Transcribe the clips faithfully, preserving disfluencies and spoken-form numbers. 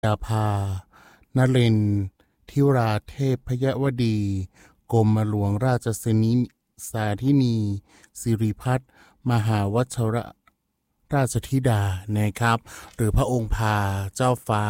ยาภานเรนทิราเทพพยวดีกรมหลวงราชสนิสาธินีสิริพัฒน์มหาวัชรราชธิดานะครับหรือพระองค์พาเจ้าฟ้า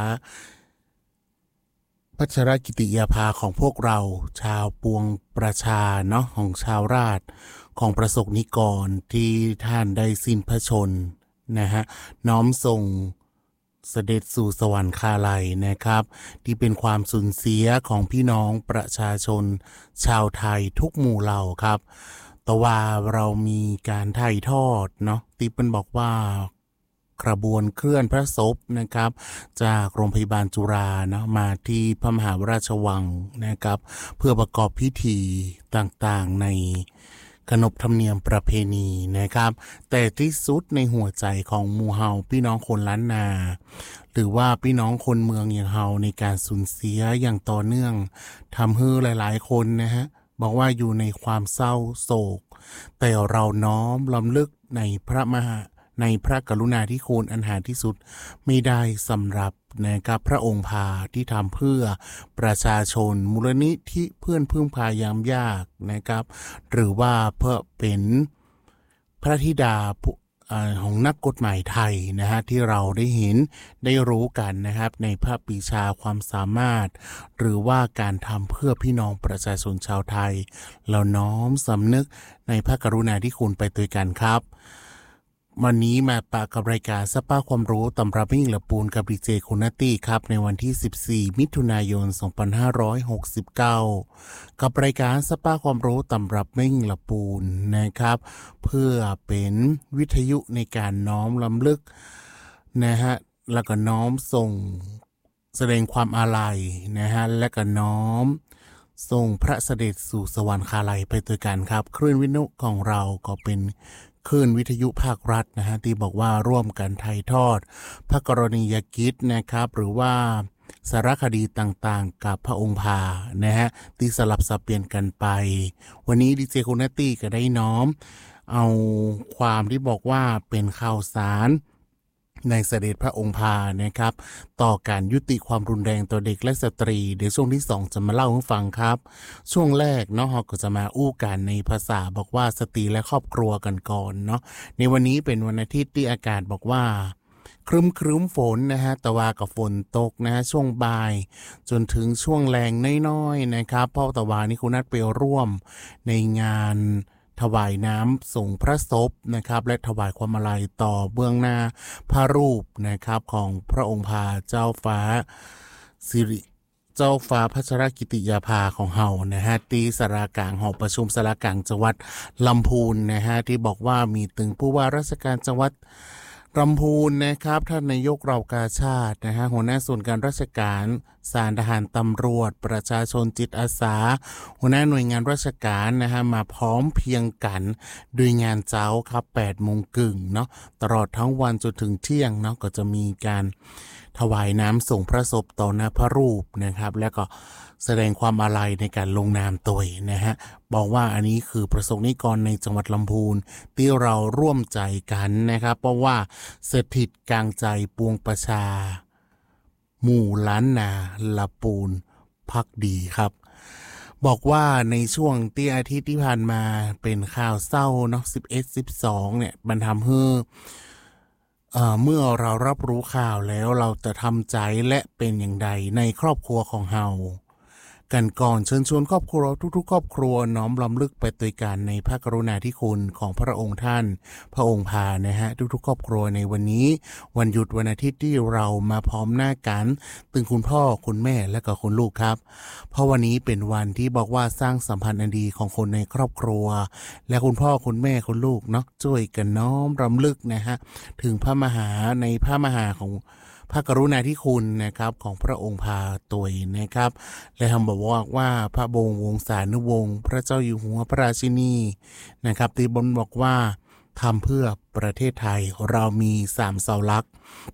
พัชรกิติยาภาของพวกเราชาวปวงประชาเนาะของชาวราษฎร์ของประสบนิกรที่ท่านได้สิ้นพระชนนะฮะน้อมส่งเสด็จสู่สวรรคาลัยนะครับที่เป็นความสูญเสียของพี่น้องประชาชนชาวไทยทุกหมู่เหล่าครับแต่ว่าเรามีการถ่ายทอดเนาะที่เป็นบอกว่ากระบวนเคลื่อนพระศพนะครับจากโรงพยาบาลจุฬาเนาะมาที่พระมหาราชวังนะครับเพื่อประกอบพิธีต่างๆในขนบธรรมเนียมประเพณีนะครับแต่ที่สุดในหัวใจของหมู่เฮาพี่น้องคนล้านนาหรือว่าพี่น้องคนเมืองอย่างเฮาในการสูญเสียอย่างต่อเนื่องทำให้หลายๆคนนะฮะบอกว่าอยู่ในความเศร้าโศกแต่เราน้อมรำลึกในพระมหาในพระกรุณาธิคุณอันหาที่สุดไม่ได้สำหรับนะครับพระองค์พาที่ทำเพื่อประชาชนมูลนิธิเพื่อนพึ่งพายามยากนะครับหรือว่าเพื่อเป็นพระธิดาของนักกฎหมายไทยนะฮะที่เราได้เห็นได้รู้กันนะครับในพระปรีชาความสามารถหรือว่าการทำเพื่อพี่น้องประชาชนชาวไทยเราน้อมสำนึกในพระกรุณาธิคุณไปด้วยกันครับวันนี้มาปะกับรายการสป้าความรู้ตำรับมิ่งละปูนกับดีเจคุณตี้ครับในวันที่สิบสี่มิถุนายนสองพันห้าร้อยหกสิบเก้ากับรายการสป้าความรู้ตำรับมิ่งละปูนนะครับเพื่อเป็นวิทยุในการน้อมรำลึกนะฮะแล้วก็น้อมส่งแสดงความอาลัยนะฮะและก็น้อมส่งพระเสด็จสู่สวรรคาลัยไปด้วยกันครับคลื่นวิทยุของเราก็เป็นคลื่นวิทยุภาครัฐนะฮะที่บอกว่าร่วมกันถ่ายทอดพระกรณียกิจนะครับหรือว่าสารคดีต่างๆกับพระองค์พานะฮะที่สลับสับเปลี่ยนกันไปวันนี้ดีเจคุณตี้ก็ได้น้อมเอาความที่บอกว่าเป็นข่าวสารในเสด็จพระองค์พานะครับต่อการยุติความรุนแรงต่อเด็กและสตรีเดี๋ยวช่วงที่สองจะมาเล่าให้ฟังครับช่วงแรกเนาะเราก็จะมาอู้กันในภาษาบอกว่าสตรีและครอบครัวกันก่อนเนาะในวันนี้เป็นวันอาทิตย์ที่อากาศบอกว่าครึ้มครึ้มฝนนะฮะแต่ว่ากับฝนตกนะฮะช่วงบ่ายจนถึงช่วงแรงน้อยๆนะครับพ่อตะวานี่คุณนัดไปร่วมในงานถวายน้ำส่งพระศพนะครับและถวายความอาลัยต่อเบื้องหน้าพระรูปนะครับของพระองค์พาเจ้าฟ้าสิริเจ้าฟ้าพัชรกิติยาภาของเฮานะฮะที่สารากลางหอประชุมสารกลางจังหวัดลำพูนนะฮะที่บอกว่ามีตึงผู้ว่าราชการจังหวัดลำพูนนะครับท่านนายกเรากาชาตินะฮะหัวหน้าส่วนการราชการศาลทหารตำรวจประชาชนจิตอาสาหัวหน้าหน่วยงานราชการนะฮะมาพร้อมเพียงกันโดยงานเจ้าครับแปดโมงกึ่งเนาะตลอดทั้งวันจนถึงเที่ยงเนาะก็จะมีการถวายน้ำส่งพระศพต่อหน้าพระรูปนะครับแล้วก็แสดงความอาลัยในการลงนามตัวนะฮะบอกว่าอันนี้คือประสบนิกรในจังหวัดลำพูนที่เราร่วมใจกันนะครับเพราะว่าสถิตกลางใจปวงประชาหมู่ล้านนาละปูนพักดีครับบอกว่าในช่วงที่อาทิตย์ที่ผ่านมาเป็นข่าวเศร้าเนาะสิบเอ็ด สิบสองเนี่ยมันทำให้เอ่อเมื่อเรารับรู้ข่าวแล้วเราจะทำใจและเป็นอย่างใดในครอบครัวของเฮากันก่อนเชิญชวนครอบครัวทุกๆครอบครัวน้อมรำลึกไปด้วยกันในพระกรุณาธิคุณของพระองค์ท่านพระองค์พานะฮะทุกๆครอบครัวในวันนี้วันหยุดวันอาทิตย์ที่เรามาพร้อมหน้ากันตึงคุณพ่อคุณแม่และก็คุณลูกครับเพราะวันนี้เป็นวันที่บอกว่าสร้างสัมพันธ์อันดีของคนในครอบครัวและคุณพ่อคุณแม่คุณลูกเนาะช่วยกันน้อมรำลึกนะฮะถึงพระมหาในพระมหาของพระกรุณาธิคุณนะครับของพระองค์พาตวยนะครับและทำบอกว่าว่าพระบรมวงศานุวงศ์พระเจ้าอยู่หัวพระราชินีนะครับที่บนบอกว่าทำเพื่อประเทศไทยเรามีสามเสาหลัก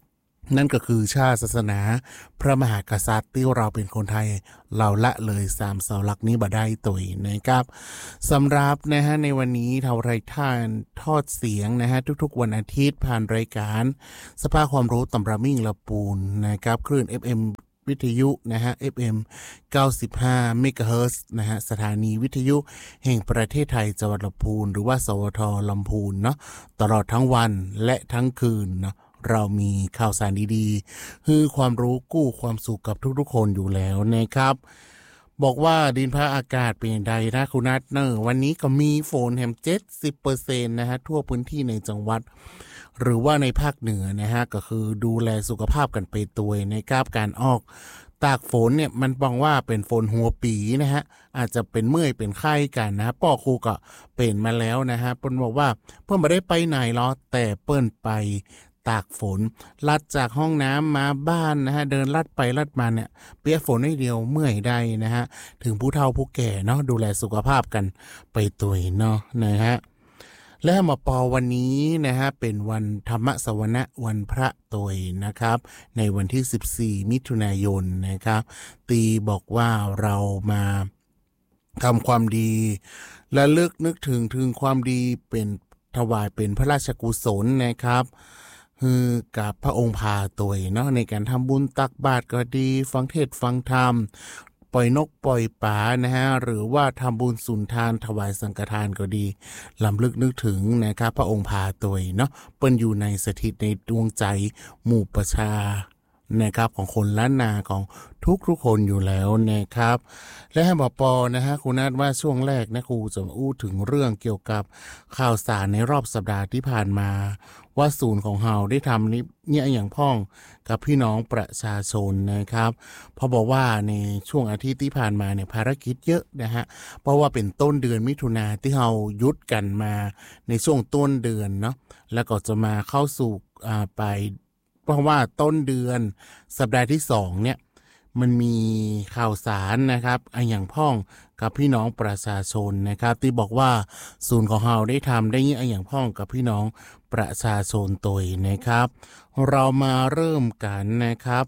นั่นก็คือชาติศาสนาพระมหากษัตริย์ที่เราเป็นคนไทยเราละเลยสามเสาหลักนี้บ่ได้ตุยนะครับสำหรับนะฮะในวันนี้เรารายการทอดเสียงนะฮะทุกๆวันอาทิตย์ผ่านรายการสภาความรู้ตำรามิ่งละปูนนะครับคลื่น เอฟ เอ็ม วิทยุนะฮะ เอฟ เอ็ม เก้าสิบห้า เมกะเฮิรตซ์นะฮะสถานีวิทยุแห่งประเทศไทยจังหวัดลำพูนหรือว่าสวทลำพูนเนาะตลอดทั้งวันและทั้งคืนเนาะเรามีข่าวสารดีๆคือความรู้กู้ความสุขกับทุกๆคนอยู่แล้วนะครับบอกว่าดินฟ้าอากาศเป็นใดนะคุณนัทเนอร์วันนี้ก็มีฝนแฮม เจ็ดสิบเปอร์เซ็นต์ นะฮะทั่วพื้นที่ในจังหวัดหรือว่าในภาคเหนือนะฮะก็คือดูแลสุขภาพกันไปตัวนะครับการออกตากฝนเนี่ยมันบอกว่าเป็นฝนหัวปีนะฮะอาจจะเป็นเมื่อยเป็นไข้กันนะป้อครูก็เป็นมาแล้วนะฮะเปิ้นบอกว่าเพิ่นไม่ได้ไปไหนหรอกแต่เปิ้นไปตากฝนลัดจากห้องน้ำมาบ้านนะฮะเดินลัดไปลัดมาเนี่ยเปียกฝนให้เดียวเมื่อยได้นะฮะถึงผู้เฒ่าผู้แก่เนาะดูแลสุขภาพกันไปตัวเนาะนะฮะและมาปอวันนี้นะฮะเป็นวันธรรมสวนะวันพระตวยนะครับในวันที่สิบสี่มิถุนายนนะครับตีบอกว่าเรามาทำความดีและเลือกนึกถึงถึงความดีเป็นถวายเป็นพระราชกุศลนะครับคือกับพระองค์พาตวยเนาะในการทำบุญตักบาตรก็ดีฟังเทศฟังธรรมปล่อยนกปล่อยปลานะฮะหรือว่าทำบุญสุนทานถวายสังฆทานก็ดีลำลึกนึกถึงนะครับพระองค์พาตวยเนาะเปิ้นอยู่ในสถิตในดวงใจหมู่ประชานะครับของคนล้านนาของทุกทุกคนอยู่แล้วนะครับและให้บอกปอนะฮะคุณนัทว่าช่วงแรกนะครูจะอู้ถึงเรื่องเกี่ยวกับข่าวสารในรอบสัปดาห์ที่ผ่านมาว่าศูนย์ของเฮาได้ทำนี้เนี่ยอย่างพ้องกับพี่น้องประชาชนนะครับเพราะบอกว่าในช่วงอาทิตย์ที่ผ่านมาเนี่ยภารกิจเยอะนะฮะเพราะว่าเป็นต้นเดือนมิถุนาที่เฮายุดกันมาในช่วงต้นเดือนเนาะแล้วก็จะมาเข้าสู่อ่าไปเพราะว่าต้นเดือนสัปดาห์ที่สองเนี่ยมันมีข่าวสารนะครับอย่างพ้องกับพี่น้องประชาชนนะครับที่บอกว่าศูนย์ของเราได้ทำได้ยิ่งอย่างพ้องกับพี่น้องประชาชนตยนะครับเรามาเริ่มกันนะครับ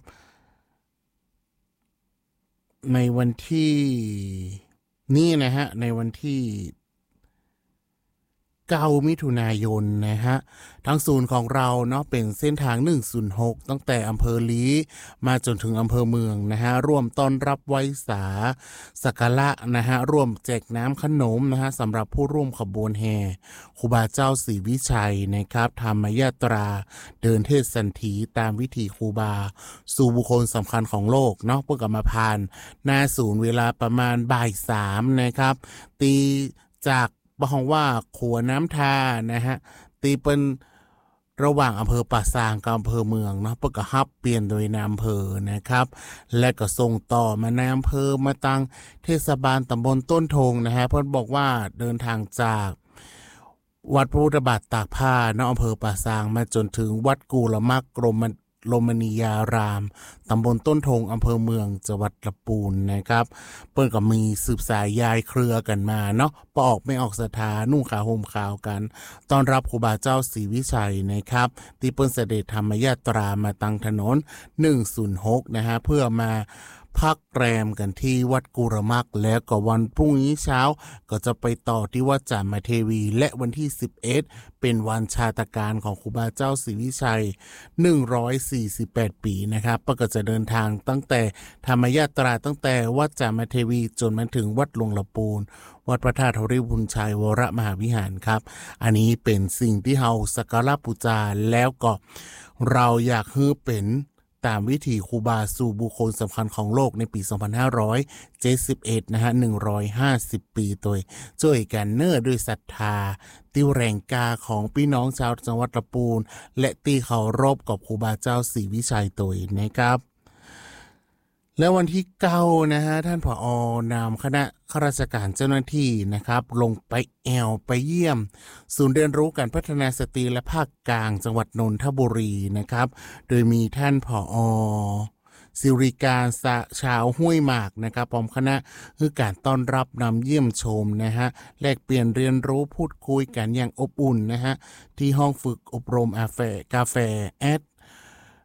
ในวันที่นี่นะฮะในวันที่เก้ามิถุนายนนะฮะทั้งศูนย์ของเราเนาะเป็นเส้นทางหนึ่งศูนย์หกตั้งแต่อำเภอลีมาจนถึงอำเภอเมืองนะฮะร่วมต้อนรับไว้สาสักการะนะฮะร่วมแจกน้ำขนมนะฮะสำหรับผู้ร่วมขบวนแห่ครูบาเจ้าศรีวิชัยนะครับธรรมยาตราเดินเทศสันถีตามวิถีครูบาสู่บุคคลสำคัญของโลกเนาะเพื่อกลับมาพานหน้าศูนย์เวลาประมาณบ่ายสามนะครับตีจากบอกว่าขัวน้ำทานะฮะตีเป็นระหว่างอำเภอป่าซางกับอำเภอเมืองเนาะเพื่อก็ฮับเปลี่ยนโดยนายอำเภอนะครับและก็ส่งต่อมาในอำเภอมาตั้งเทศบาลตำบลต้นทงนะฮะเพื่อนบอกว่าเดินทางจากวัดพระพุทธบาทตากผ้าณอำเภอป่าซางมาจนถึงวัดกูลมักกรมโรมณียารามตำบลต้นทงอำเภอเมืองจังหวัดลำพูนนะครับเปิ้นก็มีสืบสายยายเครือกันมาเนาะปออกไม่ออกศรัทธานุ่งขาวห่มขาวกันต้อนรับครูบาเจ้าศรีวิชัยนะครับที่เปิ้นเสด็จธรรมยาตรามาตั้งถนนหนึ่งศูนย์หกนะฮะเพื่อมาพักแรมกันที่วัดกุรมักแล้วก็วันพรุ่งนี้เช้าก็จะไปต่อที่วัดจามเทวีและวันที่สิบเอ็ดเป็นวันชาตการของครูบาเจ้าศรีวิชัยหนึ่งร้อยสี่สิบแปดปีนะครับก็จะเดินทางตั้งแต่ธรรมยาตราตั้งแต่วัดจามเทวีจนมาถึงวัดหลวงลำพูนวัดพระธาตุธริพุนชัยวรมหาวิหารครับอันนี้เป็นสิ่งที่เฮาสักการะบูชาแล้วก็เราอยากให้เป็นตามวิถีครูบาสู่บุคคลสำคัญของโลกในปีสองพันห้าร้อยเจ็ดสิบเอ็ดนะฮะหนึ่งร้อยห้าสิบปีโดยช่วยกันเนื่อด้วยศรัทธาติวแรงกาของพี่น้องชาวจังหวัดลำพูนและตีเคารพกับครูบาเจ้าศรีวิชัยโดยนะครับและวันที่เก้านะฮะท่านผอนำคณะข้าราชการเจ้าหน้าที่นะครับลงไปแอวไปเยี่ยมศูนย์เรียนรู้การพัฒนาสตรีและภาคกลางจังหวัดนนทบุรีนะครับโดยมีท่านผอสิริการสะชาวห้วยหมากนะครับพร้อมคณะคือการต้อนรับนำเยี่ยมชมนะฮะแลกเปลี่ยนเรียนรู้พูดคุยกันอย่างอบอุ่นนะฮะที่ห้องฝึกอบรมอาแฟกาแฟแอด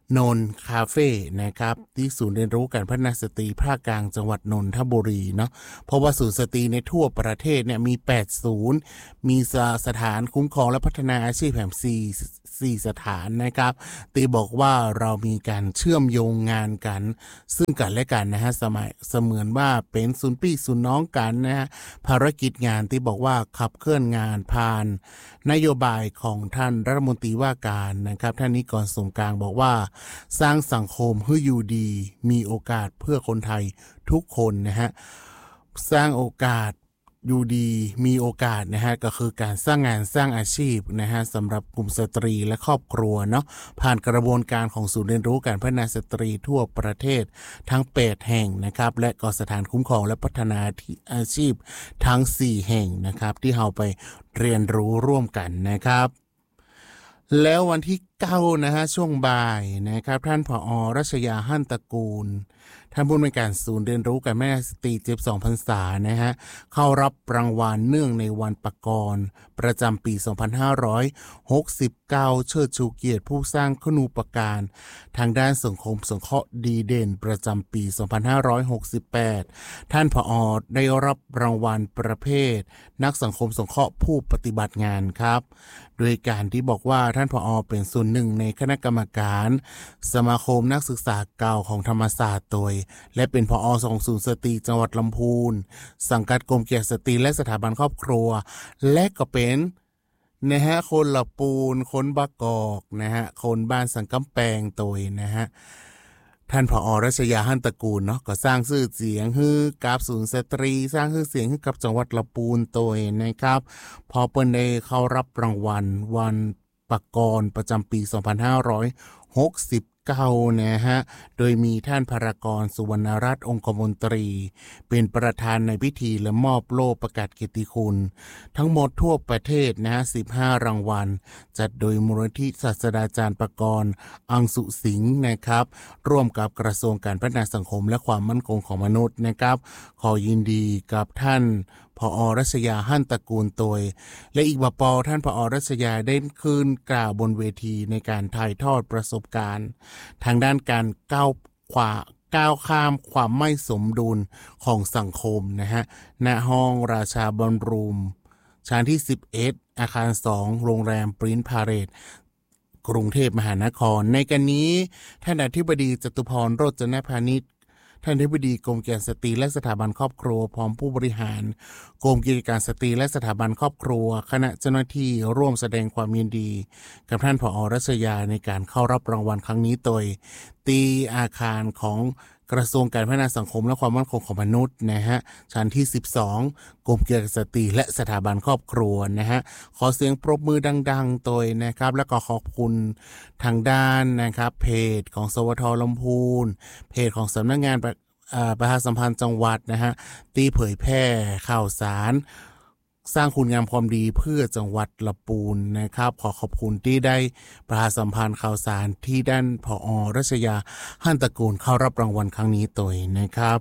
นนท์คาเฟ่นะครับที่ศูนย์เรียนรู้การพัฒนาสตรีภาคกลางจังหวัดนนทบุรีเนาะเพราะว่าศูนย์สตรีในทั่วประเทศเนี่ยมีแปดศูนย์มีสถานคุ้มครองและพัฒนาอาชีพแห่งสี่สี่สถานนะครับตีบอกว่าเรามีการเชื่อมโยงงานกันซึ่งกันและกันนะฮะสมัยเสมือนว่าเป็นศูนย์พี่ศูนย์น้องกันนะฮะภารกิจงานที่บอกว่าขับเคลื่อนงานผ่านนโยบายของท่านรัฐมนตรีว่าการนะครับท่านนิกรสมกลางบอกว่าสร้างสังคมให้อยู่ดีมีโอกาสเพื่อคนไทยทุกคนนะฮะสร้างโอกาสอยู่ดีมีโอกาสนะฮะก็คือการสร้างงานสร้างอาชีพนะฮะสำหรับกลุ่มสตรีและครอบครัวเนาะผ่านกระบวนการของศูนย์เรียนรู้การพัฒนาสตรีทั่วประเทศทั้งแปดแห่งนะครับและก็สถานคุ้มครองและพัฒนาอาชีพทั้งสี่แห่งนะครับที่เราไปเรียนรู้ร่วมกันนะครับแล้ววันที่เก้านะฮะช่วงบ่ายนะครับท่านผอ.รัชยาหั่นตระกูลท่านผู้อำนวยการศูนย์เรียนรู้การพัฒนาสตรีเจ็ดสิบสองพรรษานะฮะเข้ารับรางวัลเนื่องในวันปกรณ์ประจำปีสองพันห้าร้อยหกสิบเก้าเชิดชูเกียรติผู้สร้างคุณูปการทางด้านสังคมสงเคราะห์ดีเด่นประจำปีสองพันห้าร้อยหกสิบแปดท่านผอ.ได้รับรางวัลประเภทนักสังคมสงเคราะห์ผู้ปฏิบัติงานครับโดยการที่บอกว่าท่านผอ.เป็นส่วนหนึ่งในคณะกรรมการสมาคมนักศึกษาเก่าของธรรมศาสตร์โดยและเป็นผอ.ของศูนย์สตรีจังหวัดลำพูนสังกัดกรมเกียรติสตรีและสถาบันครอบครัวและก็เป็นนะฮะคนละปูนคนบากกอกนะฮะคนบ้านสังกำแปงตัวนะฮะท่านผอ.รัชยาหั่นตระกูลเนาะก็สร้างชื่อเสียงให้กับศูนย์สตรีสร้างชื่อเสียงให้กับจังหวัดลำพูนตัวนะครับพอเปิ้นได้เข้ารับรางวัลวันปกรณ์ประจำปีสองพันห้าร้อยหกสิบเก้านะฮะโดยมีท่านภารกรสุวรรณรัตน์องคมนตรีเป็นประธานในพิธีและมอบโล่ประกาศเกียรติคุณทั้งหมดทั่วประเทศนะฮะสิบห้ารางวัลจัดโดยมูลนิธิศาสตราจารย์ประกรณ์อังสุสิงห์นะครับร่วมกับกระทรวงการพัฒนาสังคมและความมั่นคงของมนุษย์นะครับขอยินดีกับท่านผอ.รัชยาหั่นตระกูลโดยและอีกบปอท่านผอ.รัชยาได้ขึ้นกล่าวบนเวทีในการถ่ายทอดประสบการณ์ทางด้านการก้าวขวาก้าวข้ามความไม่สมดุลของสังคมนะฮะณห้องราชาบอลรูมชั้นที่สิบเอ็ดอาคารสองโรงแรมปริ้นพาเรตกรุงเทพมหานครในกันนี้ท่านอธิบดีจตุพรโรจนพานิชท่านอธิบดีกรมกิจการสตรีและสถาบันครอบครัวพร้อมผู้บริหารกรมกิจการสตรีและสถาบันครอบครัวคณะเจ้าหน้าที่ร่วมแสดงความยินดีกับท่านผอ.รัชยาในการเข้ารับรางวัลครั้งนี้โดยตีอาคารของกระทรวงการพัฒนาสังคมและความมั่นคงของมนุษย์นะฮะชั้นที่สิบสองกรมกิจการสตรีและสถาบันครอบครัวนะฮะขอเสียงปรบมือดังๆโดยนะครับและก็ขอบคุณทางด้านนะครับเพจของสวท.ลำพูนเพจของสำนักงานประชาสัมพันธ์จังหวัดนะฮะตีเผยแพร่ข่าวสารสร้างคุณงามความดีเพื่อจังหวัดลำพูนนะครับขอขอบคุณที่ได้ประชาสัมพันธ์ข่าวสารที่ด้านผอ.รัชยาหั่นตระกูลเข้ารับรางวัลครั้งนี้ตัวนะครับ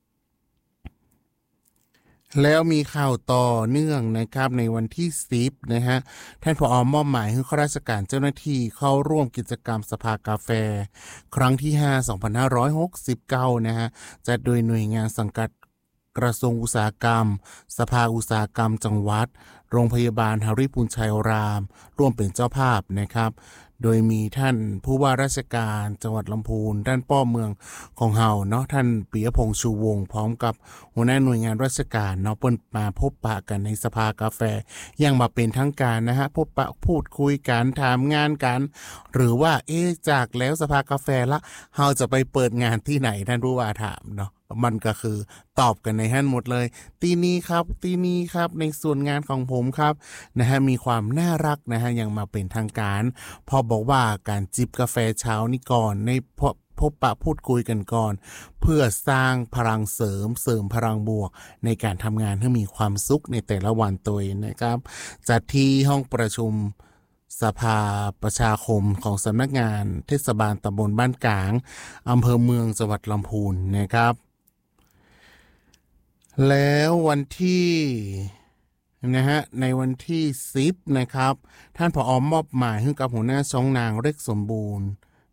แล้วมีข่าวต่อเนื่องนะครับในวันที่สิบนะฮะท่านผอ.มอบหมายให้ข้าราชการเจ้าหน้าที่เข้าร่วมกิจกรรมสภากาแฟครั้งที่ห้า สองพันห้าร้อยหกสิบเก้านะฮะจัดโดยหน่วยงานสังกัดกระทรวงอุตสาหกรรมสภาอุตสาหกรรมจังหวัดโรงพยาบาลหฤพูนชัยรามร่วมเป็นเจ้าภาพนะครับโดยมีท่านผู้ว่าราชการจังหวัดลำพูนด้านป้อเมืองของเฮาเนาะท่านปิยพงษ์ชูวงศ์พร้อมกับหัวหน้าหน่วยงานราชการเนาะเปิ้นมาพบปะกันในสภากาแฟอย่างมาเป็นทางการนะฮะพบปะพูดคุยกันถามงานกันหรือว่าเอ๊ะจากแล้วสภากาแฟละเฮาจะไปเปิดงานที่ไหนท่านผู้ว่าถามเนาะมันก็คือตอบกันในฮั่นหมดเลยตีนี้ครับตีนี้ครับในส่วนงานของผมครับนะฮะมีความน่ารักนะฮะยังมาเป็นทางการพอบอกว่าการจิบกาแฟเช้านี่ก่อนในพบพบปะพูดคุยกันก่อนเพื่อสร้างพลังเสริมเสริมพลังบวกในการทำงานให้มีความสุขในแต่ละวันตัวนะครับจัดที่ห้องประชุมสภาประชาคมของสำนักงานเทศบาลตำบลบ้านกลางอำเภอเมืองจังหวัดลำพูนนะครับแล้ววันที่นะฮะในวันที่สิบนะครับท่านผอ.มอบหมายให้กับหัวหน้าสองนางเล็กสมบูรณ์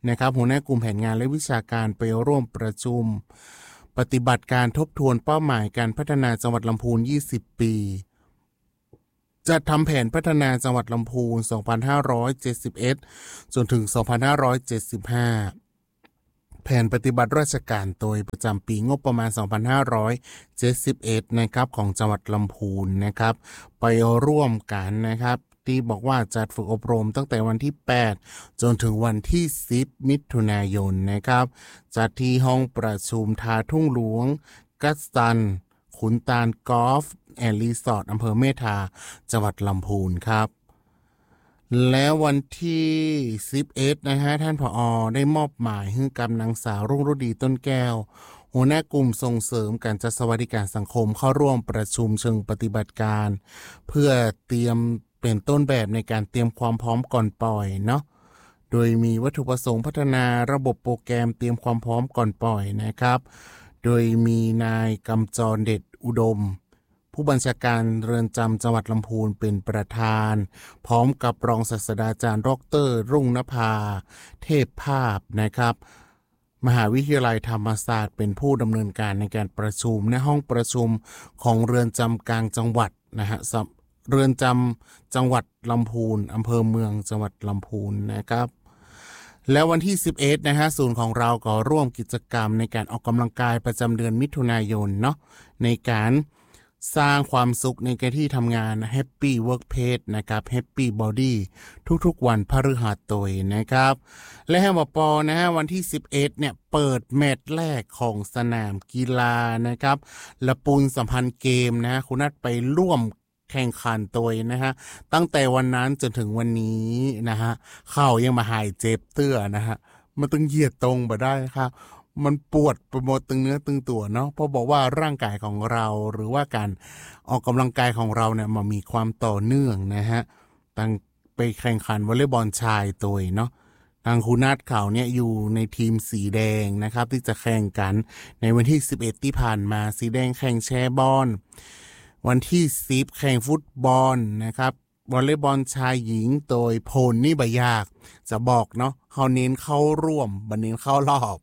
นะครับหัวหน้ากลุ่มแผนงานและวิชาการไปร่วมประชุมปฏิบัติการทบทวนเป้าหมายการพัฒนาจังหวัดลำพูนยี่สิบปีจัดทำแผนพัฒนาจังหวัดลำพูนสองพันห้าร้อยเจ็ดสิบเอ็ดจนถึงสองพันห้าร้อยเจ็ดสิบห้าแผนปฏิบัติราชการโดยประจำปีงบประมาณสองพันห้าร้อยเจ็ดสิบเอ็ดนะครับของจังหวัดลำพูนนะครับไปร่วมกันนะครับที่บอกว่าจัดฝึกอบรมตั้งแต่วันที่แปดจนถึงวันที่สิบมิถุนายนนะครับจัดที่ห้องประชุมทาทุ่งหลวงกัสตันขุนตาลกอล์ฟแอนด์รีสอร์ทอำเภอเมทาจังหวัดลำพูนครับแล้ววันที่สิบเอ็ดนะฮะท่านผอ.ได้มอบหมายให้กับนางสาวรุ่งฤดีต้นแก้วหัวหน้ากลุ่มส่งเสริมการจัดสวัสดิการสังคมเข้าร่วมประชุมเชิงปฏิบัติการเพื่อเตรียมเป็นต้นแบบในการเตรียมความพร้อมก่อนปล่อยเนาะโดยมีวัตถุประสงค์พัฒนาระบบโปรแกรมเตรียมความพร้อมก่อนปล่อยนะครับโดยมีนายกำจรเด็ดอุดมผู้บัญชาการเรือนจำจังหวัดลำพูนเป็นประธานพร้อมกับรองศาสตราจารย์ดร.รุ่งนภาเทพภาพนะครับมหาวิทยาลัยธรรมศาสตร์เป็นผู้ดำเนินการในการประชุมในห้องประชุมของเรือนจำกลางจังหวัดนะฮะเรือนจำจังหวัดลำพูนอำเภอเมืองจังหวัดลำพูนนะครับแล้ววันที่สิบเอ็ดนะฮะศูนย์ของเราก็ร่วมกิจกรรมในการออกกำลังกายประจำเดือนมิถุนายนเนาะในการสร้างความสุขในการที่ทำงาน Happy Workplace นะครับ Happy Body ทุกๆวันพฤหัสบดีนะครับและแฮมปอนะฮะวันที่สิบเอ็ดเนี่ยเปิดแมตช์แรกของสนามกีฬานะครับละปูนสัมพันธ์เกมนะคุณนัดไปร่วมแข่งขันตัวนะฮะตั้งแต่วันนั้นจนถึงวันนี้นะฮะเข้ายังมาหายเจ็บเตื้อนะฮะมันต้องเหยียดตรงไปได้ครับมันปวดไปหมดตึงเนื้อตึงตัวเนาะเพราะบอกว่าร่างกายของเราหรือว่าการออกกำลังกายของเราเนี่ยมันมีความต่อเนื่องนะฮะตั้งไปแข่งขันวอลเลย์บอลชายตัวเนาะทางคุณนัทเขาเนี่ยอยู่ในทีมสีแดงนะครับที่จะแข่งกันในวันที่สิบเอ็ดที่ผ่านมาสีแดงแข่งแชร์บอลวันที่สิบแข่งฟุตบอลนะครับวอลเลย์บอลชายหญิงโดยโพลนี่บยากจะบอกเนาะเขาเน้นเข้าร่วมบันเน้นเข้ารอบ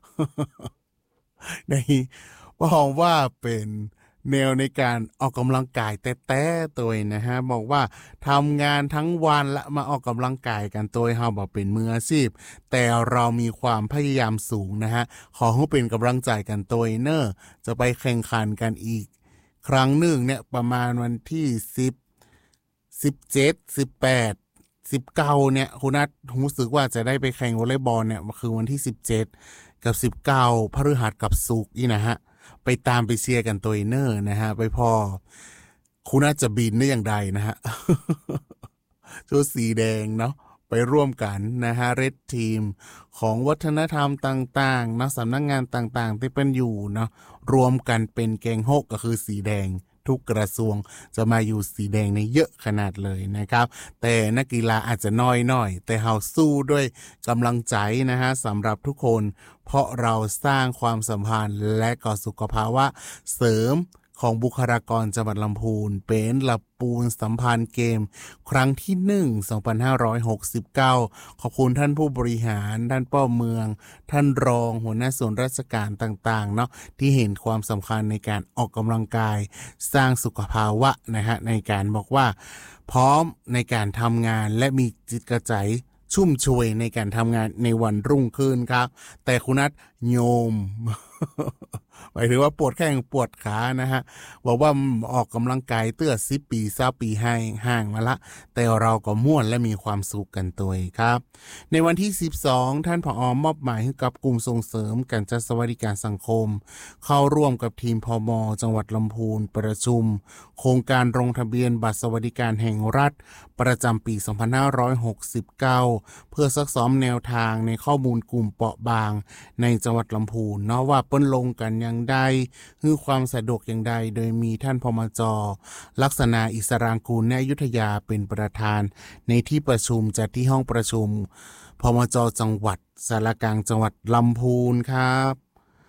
ในบอกว่าเป็นแนวในการออกกำลังกายแต่แต่ตัวนะฮะบอกว่าทำงานทั้งวันและมาออกกำลังกายกันตัวเฮาบอกเป็นมืออาชีพแต่เรามีความพยายามสูงนะฮะขอให้เป็นกำลังใจกันตัวเนอร์จะไปแข่งขันกันอีกครั้งหนึ่งเนี่ยประมาณวันที่สิบ สิบเจ็ด สิบแปด สิบเก้าเนี่ยคุณนัทรู้สึกว่าจะได้ไปแข่งวอลเลย์บอลเนี่ยคือวันที่สิบเจ็ดกับสิบเก้าพฤหัสกับศุกร์นี่นะฮะไปตามไปเชียร์กันตัวเนอร์นะฮะไปพอคุณนัทจะบินได้อย่างใดนะฮะ ชุดสีแดงเนาะไปร่วมกันนะฮะเรดทีมของวัฒนธรรมต่างๆนะสำนักงานต่างๆที่เป็นอยู่เนาะรวมกันเป็นแกงฮกก็คือสีแดงทุกกระทรวงจะมาอยู่สีแดงในเยอะขนาดเลยนะครับแต่นักกีฬาอาจจะน้อยหน่อยแต่เราสู้ด้วยกำลังใจนะฮะสำหรับทุกคนเพราะเราสร้างความสัมพันธ์และก่อสุขภาวะเสริมของบุคลากรจังหวัดลำพูนเป็นละปูนสัมพันธ์เกมครั้งที่หนึ่ง สองพันห้าร้อยหกสิบเก้าขอบคุณท่านผู้บริหารท่านป้อเมืองท่านรองหัวหน้าส่วนราชการต่างๆเนาะที่เห็นความสำคัญในการออกกำลังกายสร้างสุขภาวะนะฮะในการบอกว่าพร้อมในการทำงานและมีจิตกระใจชุ่มช่วยในการทำงานในวันรุ่งขึ้นครับแต่คุณนัทโยม หมายถึงว่าปวดแข้งปวดขานะฮะบอกว่าออกกำลังกายเตื้อสิบปีซาปีให้ห่างมาละแต่เราก็ม่วนและมีความสุขกันตัวครับในวันที่สิบสองท่านผอ.มอบหมายให้กับกลุ่มส่งเสริมการจัดสวัสดิการสังคมเข้าร่วมกับทีมพม.จังหวัดลำพูนประชุมโครงการลงทะเบียนบัตรสวัสดิการแห่งรัฐประจำปีสองพันห้าร้อยหกสิบเก้าเพื่อซักซ้อมแนวทางในข้อมูลกลุ่มเปราะบางในจังหวัดลำพูนเนาะว่าเปิ้นลงกันอย่างใดคือความสะดวกอย่างใดโดยมีท่านพมจ.ลักษณะอิสรางกูลณอยุธยาเป็นประธานในที่ประชุมจัดที่ห้องประชุมพมจ.จังหวัดสารกลางจังหวัดลำพูนครับ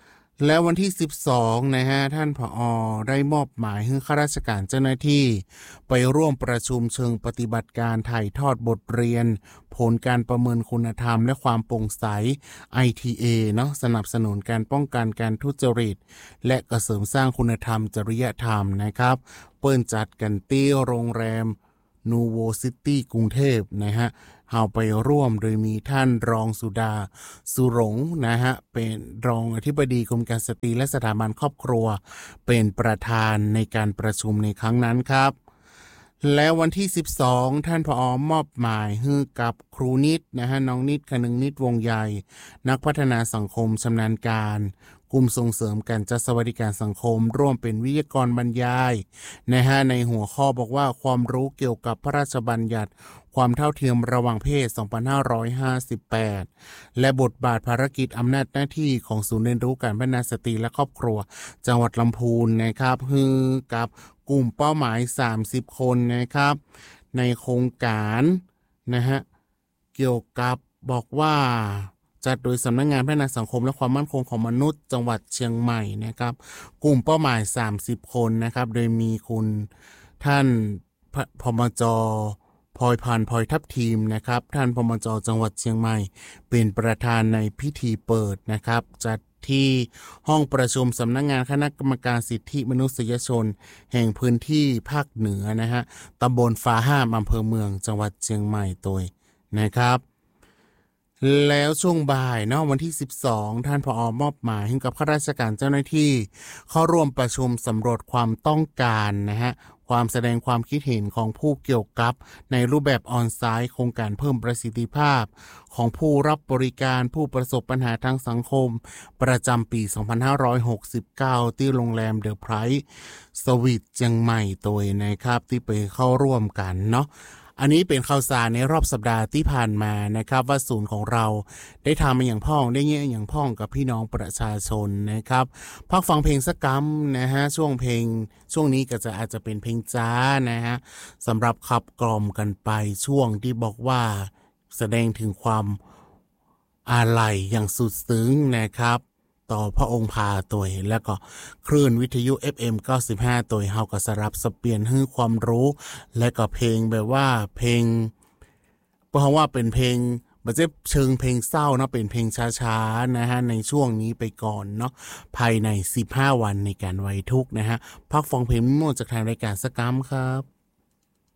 แล้ววันที่สิบสองนะฮะท่านผอได้มอบหมายให้ข้าราชการเจ้าหน้าที่ไปร่วมประชุมเชิงปฏิบัติการถ่ายทอดบทเรียนผลการประเมินคุณธรรมและความโปร่งใส ไอ ที เอ เนาะสนับสนุนการป้องกันการทุจริตและกระเสริมสร้างคุณธรรมจริยธรรมนะครับเปิ้นจัดกันที่โรงแรมนูโวซิตี้กรุงเทพนะฮะเอาไปร่วมโดยมีท่านรองสุดาสุหลงนะฮะเป็นรองอธิบดีกรมการสตรีและสถาบันครอบครัวเป็นประธานในการประชุมในครั้งนั้นครับและวันที่สิบสองท่านผอมอบหมายให้กับครูนิดนะฮะน้องนิดคนึงนิดวงใหญ่นักพัฒนาสังคมชำนาญการกลุ่มส่งเสริมการจัดสวัสดิการสังคมร่วมเป็นวิทยากรบรรยายนะฮะในหัวข้อบอกว่าความรู้เกี่ยวกับพระราชบัญญัติความเท่าเทียมระหว่างเพศสองพันห้าร้อยห้าสิบแปดและบทบาทภารกิจอำนาจหน้าที่ของศูนย์เรียนรู้การพัฒนาสตรีและครอบครัวจังหวัดลำพูนนะครับฮือกับกลุ่มเป้าหมายสามสิบคนนะครับในโครงการนะฮะเกี่ยวกับบอกว่าจัดโดยสำนักงานพัฒนาสังคมและความมั่นคงของมนุษย์จังหวัดเชียงใหม่นะครับกลุ่มเป้าหมายสามสิบคนนะครับโดยมีคุณท่านพมจ.พลอยพันธ์พลอยทับทีมนะครับท่านพมจ.จังหวัดเชียงใหม่เป็นประธานในพิธีเปิดนะครับจัดที่ห้องประชุมสำนักงานคณะกรรมการสิทธิมนุษยชนแห่งพื้นที่ภาคเหนือนะฮะตำบลฟ้าห้ามอำเภอเมืองจังหวัดเชียงใหม่ตัวนะครับแล้วช่วงบ่ายเนาะวันที่สิบสองท่านผอมอบหมายให้กับข้าราชการเจ้าหน้าที่เข้าร่วมประชุมสำรวจความต้องการนะฮะความแสดงความคิดเห็นของผู้เกี่ยวกับในรูปแบบออนไซต์โครงการเพิ่มประสิทธิภาพของผู้รับบริการผู้ประสบปัญหาทางสังคมประจำปีสองพันห้าร้อยหกสิบเก้าที่โรงแรมเดอะไพรส์สวีทเชียงใหม่ตัวนะครับที่ไปเข้าร่วมกันเนาะอันนี้เป็นข่าวสารในรอบสัปดาห์ที่ผ่านมานะครับว่าศูนย์ของเราได้ทำมาอย่างพ่องได้เงี้ยอย่างพ่องกับพี่น้องประชาชนนะครับพักฟังเพลงสักกัมนะฮะช่วงเพลงช่วงนี้ก็จะอาจจะเป็นเพลงจ้านะฮะสำหรับขับกล่อมกันไปช่วงที่บอกว่าแสดงถึงความอาลัยอย่างสุดซึ้งนะครับต่อพระองค์พาตัวแล้วก็คลื่นวิทยุ เอฟ เอ็ม เก้าสิบห้าตัวเฮาก็สรับสเปลี่ยนให้ความรู้และก็เพลงแบบว่าเพลงเพราะว่าเป็นเพลงมันจะเชิงเพลงเศร้านะเป็นเพลงช้าๆนะฮะในช่วงนี้ไปก่อนเนาะภายในสิบห้าวันในการไว้ทุกข์นะฮะพักฟังเพลงมั่วจากทางรายการสกัมครับ